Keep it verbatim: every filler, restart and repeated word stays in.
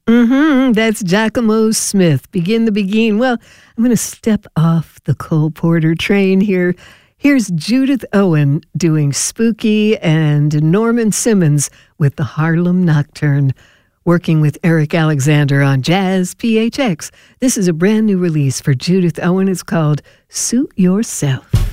Mm-hmm. That's Giacomo Smith. Begin the Begin. Well, I'm going to step off the Cole Porter train here. Here's Judith Owen doing Spooky and Norman Simmons with the Harlem Nocturne, working with Eric Alexander on Jazz P H X. This is a brand new release for Judith Owen. It's called Suit Yourself.